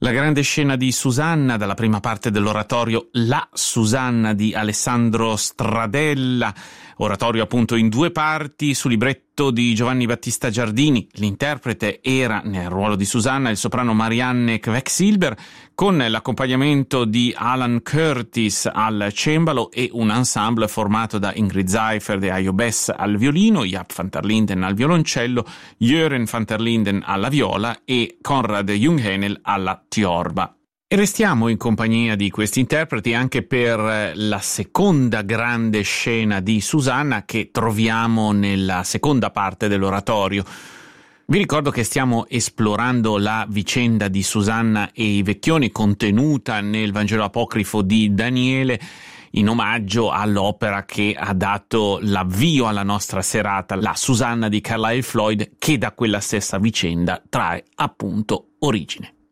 La grande scena di Susanna, dalla prima parte dell'oratorio La Susanna di Alessandro Stradella, oratorio appunto in due parti su libretto di Giovanni Battista Giardini. L'interprete era nel ruolo di Susanna il soprano Marianne Quecksilber, con l'accompagnamento di Alan Curtis al cembalo e un ensemble formato da Ingrid Seifert e Ayo Bess al violino, Jaap van der Linden al violoncello, Jørgen van der Linden alla viola e Konrad Junghänel alla tiorba. E restiamo in compagnia di questi interpreti anche per la seconda grande scena di Susanna che troviamo nella seconda parte dell'oratorio. Vi ricordo che stiamo esplorando la vicenda di Susanna e i vecchioni contenuta nel Vangelo apocrifo di Daniele, in omaggio all'opera che ha dato l'avvio alla nostra serata, la Susanna di Carlyle Floyd, che da quella stessa vicenda trae appunto origine.